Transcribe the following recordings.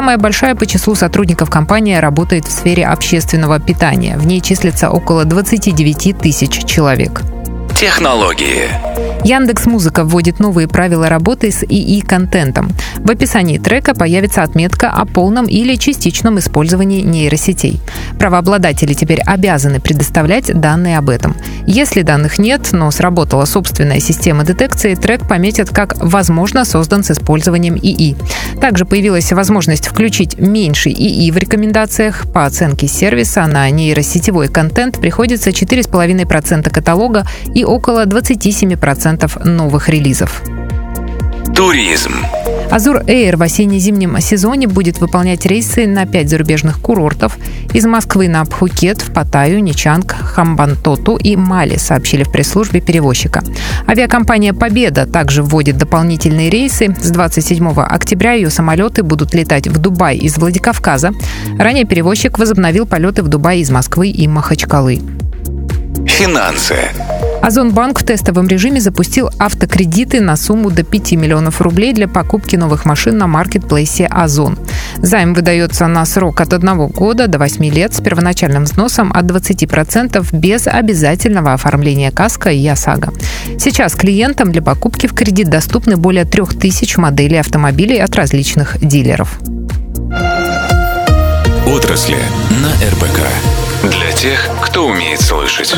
Самая большая по числу сотрудников компания работает в сфере общественного питания. В ней числится около 29 тысяч человек. Технологии. Яндекс.Музыка вводит новые правила работы с ИИ-контентом. В описании трека появится отметка о полном или частичном использовании нейросетей. Правообладатели теперь обязаны предоставлять данные об этом. Если данных нет, но сработала собственная система детекции, трек пометят как «возможно создан с использованием ИИ». Также появилась возможность включить меньший ИИ в рекомендациях. По оценке сервиса на нейросетевой контент приходится 4,5% каталога и около 27% новых релизов. Туризм. Азур Эйр в осенне-зимнем сезоне будет выполнять рейсы на 5 зарубежных курортов из Москвы на Пхукет, в Паттайю, Ничанг, Хамбантоту и Мали, сообщили в пресс-службе перевозчика. Авиакомпания «Победа» также вводит дополнительные рейсы. С 27 октября ее самолеты будут летать в Дубай из Владикавказа. Ранее перевозчик возобновил полеты в Дубай из Москвы и Махачкалы. Финансы. Озонбанк в тестовом режиме запустил автокредиты на сумму до 5 миллионов рублей для покупки новых машин на маркетплейсе «Озон». Займ выдается на срок от 1 года до 8 лет с первоначальным взносом от 20% без обязательного оформления КАСКО и ОСАГО. Сейчас клиентам для покупки в кредит доступны более 3000 моделей автомобилей от различных дилеров. Отрасли на РБК. Для тех, кто умеет слышать.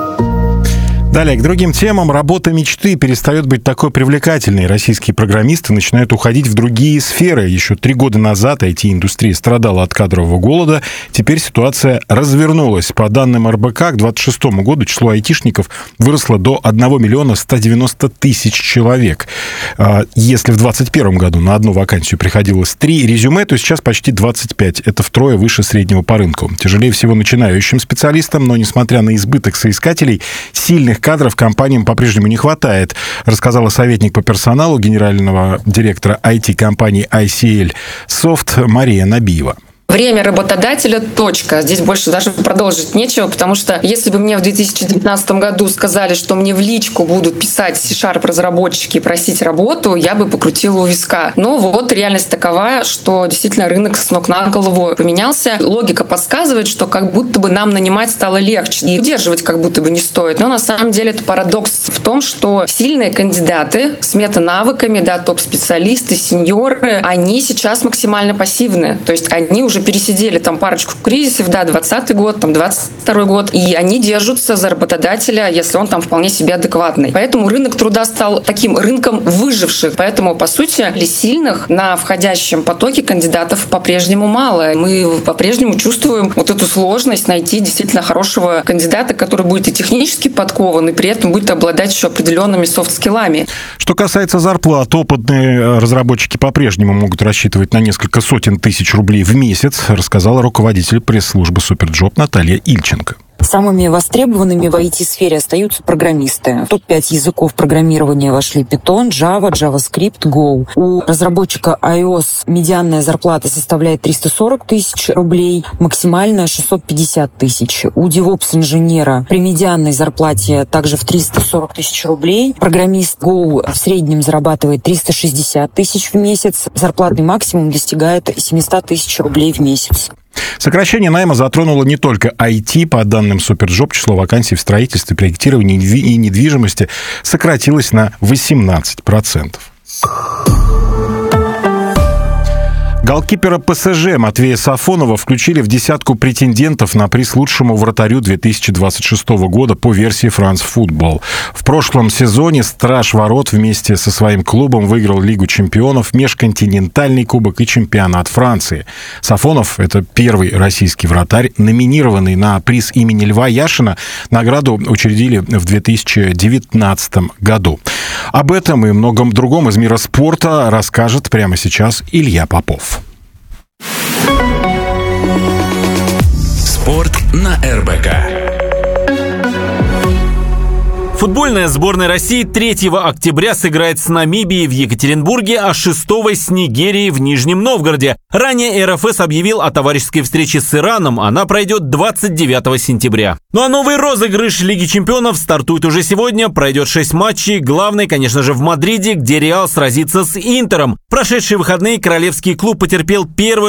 Далее, к другим темам. Работа мечты перестает быть такой привлекательной. Российские программисты начинают уходить в другие сферы. Еще 3 года назад IT-индустрия страдала от кадрового голода. Теперь ситуация развернулась. По данным РБК, к 2026 году число айтишников выросло до 1 миллиона 190 тысяч человек. Если в 2021 году на одну вакансию приходилось 3 резюме, то сейчас почти 25. Это втрое выше среднего по рынку. Тяжелее всего начинающим специалистам, но, несмотря на избыток соискателей, сильных кадров компаниям по-прежнему не хватает, рассказала советник по персоналу генерального директора IT-компании ICL Soft Мария Набиева. Время работодателя — точка. Здесь больше даже продолжить нечего, потому что если бы мне в 2019 году сказали, что мне в личку будут писать C# разработчики и просить работу, я бы покрутила у виска. Но вот реальность такова, что действительно рынок с ног на голову поменялся. Логика подсказывает, что как будто бы нам нанимать стало легче и удерживать как будто бы не стоит. Но на самом деле это парадокс в том, что сильные кандидаты с метанавыками, топ-специалисты, сеньоры, они сейчас максимально пассивны. То есть они уже пересидели там парочку кризисов, 20-й год, 22-й год, и они держатся за работодателя, если он там вполне себе адекватный. Поэтому рынок труда стал таким рынком выживших. Поэтому, по сути, для сильных на входящем потоке кандидатов по-прежнему мало. Мы по-прежнему чувствуем вот эту сложность найти действительно хорошего кандидата, который будет и технически подкован, и при этом будет обладать еще определенными софт-скиллами. Что касается зарплат, опытные разработчики по-прежнему могут рассчитывать на несколько сотен тысяч рублей в месяц, рассказала руководитель пресс-службы Суперджоп Наталья Ильченко. Самыми востребованными в IT-сфере остаются программисты. В топ-5 языков программирования вошли Python, Java, JavaScript, Go. У разработчика iOS медианная зарплата составляет 340 тысяч рублей, максимальная 650 тысяч. У DevOps-инженера при медианной зарплате также в 340 тысяч рублей. Программист Go в среднем зарабатывает 360 тысяч в месяц. Зарплатный максимум достигает 700 тысяч рублей в месяц. Сокращение найма затронуло не только IT. По данным Суперджоп, число вакансий в строительстве, проектировании и недвижимости сократилось на 18%. Голкипера ПСЖ Матвея Сафонова включили в десятку претендентов на приз лучшему вратарю 2026 года по версии France Football. В прошлом сезоне «Страж ворот» вместе со своим клубом выиграл Лигу чемпионов, межконтинентальный кубок и чемпионат Франции. Сафонов – это первый российский вратарь, номинированный на приз имени Льва Яшина. Награду учредили в 2019 году. Об этом и многом другом из мира спорта расскажет прямо сейчас Илья Попов. Спорт на РБК. Футбольная сборная России 3 октября сыграет с Намибией в Екатеринбурге, а 6 с Нигерией в Нижнем Новгороде. Ранее РФС объявил о товарищеской встрече с Ираном. Она пройдет 29 сентября. Ну а новый розыгрыш Лиги чемпионов стартует уже сегодня. Пройдет 6 матчей. Главный, конечно же, в Мадриде, где Реал сразится с Интером. В прошедшие выходные королевский клуб потерпел первое